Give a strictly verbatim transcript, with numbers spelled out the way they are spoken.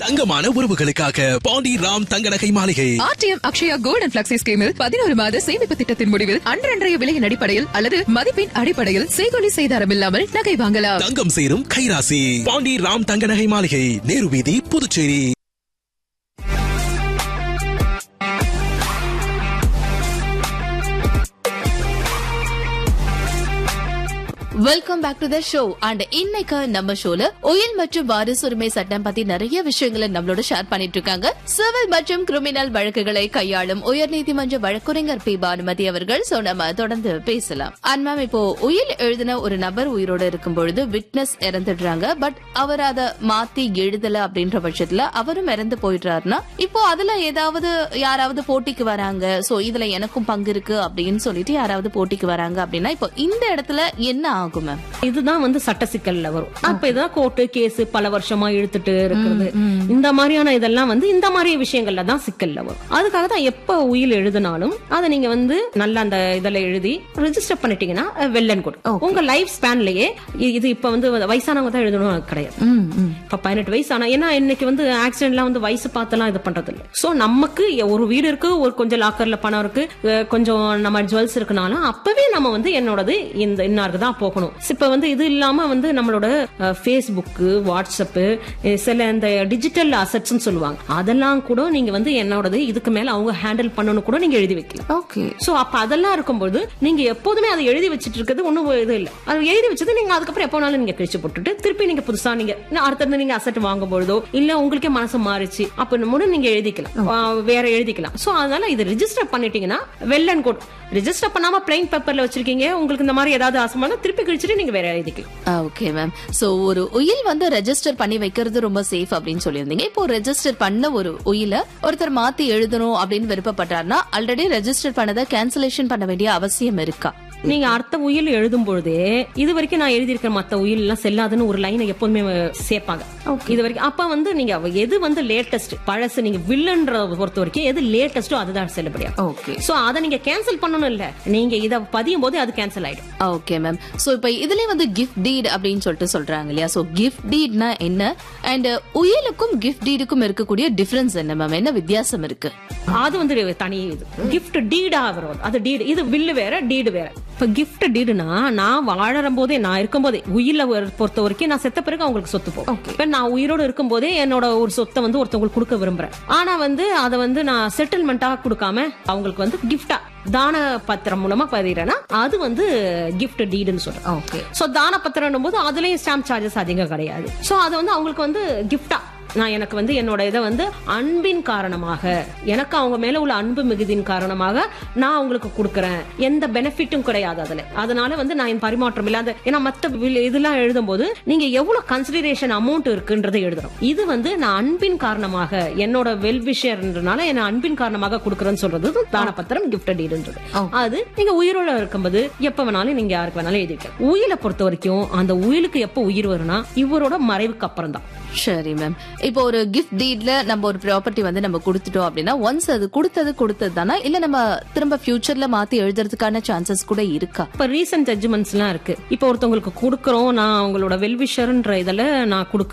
தங்கமான உறவுகளுக்காக பாண்டி ராம் தங்க நகை மாளிகை. RTM Akshaya gold and flexi ஸ்கீமில் பதினோரு மாத சேமிப்பு திட்டத்தின் முடிவில் அன்றன்றைய விலையின் அடிப்படையில் அல்லது மதிப்பின் அடிப்படையில் செய்கொலி செய்தாரம் இல்லாமல் நகை வாங்கலாம். தங்கம் சேரும் கைராசி. பாண்டி ராம் தங்க நகை மாளிகை, நேரு வீதி, Puducherry. Welcome back to the show. And இன்னைக்கு நம்ம ஷோல உயில் மற்றும் வாரிசு உரிமை சட்டம் பத்தி நிறைய விஷயங்களை நம்மளோட ஷேர் பண்ணிட்டு இருக்காங்க சிவில் மற்றும் கிரிமினல் வழக்குகளை கையாளும் உயர்நீதிமன்ற வழக்குரைஞர் பி பானுமதி அவர்கள். சோ நம்ம தொடர்ந்து பேசலாம். அண்ட் மேம், இப்போ உயில் எழுதின ஒரு நபர் உயிரோடு இருக்கும் பொழுது விட்னஸ் இறந்துடுறாங்க. பட் அவர் அதை மாத்தி எழுதல அப்படின்ற பட்சத்துல அவரும் இறந்து போயிடுறாருன்னா இப்போ அதுல ஏதாவது யாராவது போட்டிக்கு வராங்க, சோ இதுல எனக்கும் பங்கு இருக்கு அப்படின்னு சொல்லிட்டு யாராவது போட்டிக்கு வராங்க அப்படின்னா இப்போ இந்த இடத்துல என்ன ஆகும்? இதுதான் வந்து சட்ட சிக்கல்ல வரும். அப்ப இதுதான் கோர்ட்டு கேஸ் பல வருஷமா இழுத்துட்டு இருக்கிறது. இந்த மாதிரியான இதெல்லாம் வந்து இந்த மாதிரி விஷயங்கள்ல தான் சிக்கல்ல வரும். அதுக்காக தான் எப்ப உயில் எழுதினாலும் அதை நீங்க வந்து நல்லா அந்த இதுல எழுதி ரெஜிஸ்டர் பண்ணிட்டீங்கன்னா வெல் அண்ட் குட். உங்க லைஃப் ஸ்பேன்லயே இது இப்ப வந்து வயசானவங்க தான் எழுதணும் கிடையாது. இப்ப பதினெட்டு வயசு ஆனா, ஏன்னா இன்னைக்கு வந்து ஆக்சிடென்ட்லாம் வந்து வயசு பார்த்தெல்லாம் இது பண்றது இல்லை. சோ நமக்கு ஒரு வீடு இருக்கு, ஒரு கொஞ்சம் லாக்கர்ல பணம் இருக்கு, கொஞ்சம் நம்ம ஜுவல்ஸ் இருக்குனாலும் அப்பவே நம்ம வந்து என்னோடது இந்த இன்னாருக்கு தான் போகணும். இப்ப வந்து இது இல்லாம வந்து நம்மளோட பேஸ்புக், வாட்ஸ்அப், சில இந்த டிஜிட்டல் அசெட்ஸ் சொல்லுவாங்க, அதெல்லாம் கூட நீங்க வந்து என்னோடது இதுக்கு மேல அவங்க ஹேண்டில் பண்ணணும் கூட நீங்க எழுதி வைக்கலாம். ஓகே. சோ அப்ப அதெல்லாம் இருக்கும்போது நீங்க எப்போதுமே அதை எழுதி வச்சிட்டு இருக்கிறது ஒண்ணும் இது இல்ல. அது எழுதி வச்சது நீங்க அதுக்கப்புறம் எப்போனாலும் நீங்க கழிச்சு போட்டுட்டு திருப்பி நீங்க புதுசா நீங்க அடுத்தது நீங்க அசெட் வாங்கும் பொழுதோ இல்ல உங்களுக்கே மனசு மாறிச்சு அப்ப நீங்க எழுதிக்கலாம், வேற எழுதிக்கலாம். சோ அதனால இது ரெஜிஸ்டர் பண்ணிட்டீங்கன்னா வெல் அண்ட் குட். ரெஜிஸ்டர் பண்ணாம பிளைன் பேப்பர்ல வச்சிருக்கீங்க, உங்களுக்கு இந்த மாதிரி ஏதாவது ஆசைமான திருப்பி கழிச்சுட்டு நீங்க வேற எழுதிக்கலாம். Okay ma'am. சோ ஒரு உயில் வந்து ரெஜிஸ்டர் பண்ணி வைக்கிறது ரொம்ப சேஃப் அப்படின்னு சொல்லியிருந்தீங்க. இப்போ ரெஜிஸ்டர் பண்ண ஒரு உயில ஒருத்தர் மாத்தி எழுதணும் அப்படின்னு விருப்பப்பட்டாருன்னா ஆல்ரெடி ரெஜிஸ்டர் பண்ணதை கேன்சலேஷன் பண்ண வேண்டிய அவசியம் இருக்கா? நீங்க அடுத்த உயில் எழுதும் பொழுதே இது வரைக்கும் நான் எழுதியிருக்கிற மத்த உயில் எல்லாம் செல்லாதுன்னு ஒரு லைனை எப்போதுமே சேர்ப்பாங்க. இது வரைக்கும் அப்ப வந்து நீங்க எது வந்து லேட்டஸ்ட் பழசு நீங்க வில்லன்ற பொறுத்த வரைக்கும் எது லேட்டஸ்டோ அதுதான் செல்லுபடியா. ஓகே. சோ அதை நீங்க கேன்சல் பண்ணணும் இல்ல, நீங்க இத பதியும் போது அது கேன்சல் ஆயிடும். Okay ma'am. சோ இப்ப இதுலயே வந்து கிஃப்ட் டீட் அப்படின்னு சொல்லிட்டு சொல்றாங்க இல்லையா? சோ கிஃப்ட் டீட்னா என்ன, அண்ட் உயிலுக்கும் கிஃப்ட் டீடுக்கும் இருக்கக்கூடிய டிஃபரன்ஸ் என்ன மேம்? என்ன வித்தியாசம் இருக்கு? அது வந்து தனி இது. கிஃப்ட் டீடா வரும், அது டீடு. இது வில்லு வேற, டீடு வேற. இப்ப கிஃப்ட் டீடுனா நான் வாழறும் போதே, நான் இருக்கும் போதே, உயில பொறுத்த வரைக்கும் நான் செத்த பிறகு அவங்களுக்கு சொத்து போகும். இப்ப நான் உயிரோடு இருக்கும் போதே என்னோட ஒரு சொத்தை வந்து ஒருத்தவங்களுக்கு கொடுக்க விரும்புறேன். ஆனா வந்து அதை வந்து நான் செட்டில்மெண்டா கொடுக்காம அவங்களுக்கு வந்து கிஃப்டா தான பத்திரம் மூலமா பதிறேன்னா அது வந்து கிஃப்ட் டீடுன்னு சொல்றேன். ஓகே. சோ தான பத்திரம் போது அதுலயும் ஸ்டாம்ப் சார்ஜஸ் அதிகம் கிடையாது. சோ அது வந்து அவங்களுக்கு வந்து கிஃப்டா நான் எனக்கு வந்து என்னோட இதை வந்து அன்பின் காரணமாக, எனக்கு அவங்க மேல உள்ள அன்பு மிகுதியின் காரணமாக நான் அவங்களுக்கு கொடுக்கறேன். எந்த பெனிஃபிட்டும் கிடையாது அதுல. அதனால வந்து நான் பரிமாற்றம் இல்லாத, ஏன்னா மத்த இதெல்லாம் எழுதும் போது நீங்க எவ்வளவு கன்சிடரேஷன் அமௌண்ட் இருக்குன்றதை எழுதணும். இது வந்து நான் அன்பின் காரணமாக என்னோட வெல்விஷர்ன்றனால என்ன அன்பின் காரணமாக கொடுக்கறேன்னு சொல்றது தானப்பத்திரம் கிஃப்ட் டீடுன்றது. அது நீங்க உயிரோட இருக்கும்போது எப்ப வேணாலும் நீங்க யாருக்கு வேணாலும் எழுதிக்கலாம். உயிரை பொறுத்த வரைக்கும் அந்த உயிலுக்கு எப்ப உயிர் வரும்னா இவரோட மறைவுக்கு அப்புறம் தான். சரி மேம். இப்போ ஒரு கிஃப்ட் டீட்ல நம்ம ஒரு ப்ராப்பர்ட்டி வந்து நம்ம கொடுத்துட்டோம் அப்படின்னா ஒன்ஸ் அது கொடுத்தது கொடுத்தது தானா, இல்ல நம்ம திரும்ப ஃபியூச்சர்ல மாத்தி எழுதுறதுக்கான சான்சஸ் கூட இருக்கா? இப்ப ரீசன்ட் ஜட்ஜ்மெண்ட்ஸ் எல்லாம் இருக்கு. இப்ப ஒருத்தவங்களுக்கு கொடுக்கறோம், நான் அவங்களோட வெல்விஷர்ன்ற இதுல நான் கொடுக்க